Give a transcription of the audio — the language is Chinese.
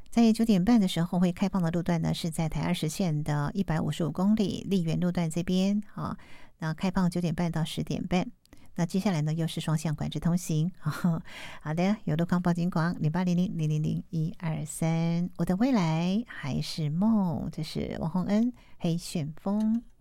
在9点半的时候会开放的路段呢，是在台20线的155公里丽园路段这边啊。那开放9点半到10点半。那接下来呢，又是双向管制通行。好的，有路况报警广0800000123，我的未来还是梦，这是王洪恩黑旋风。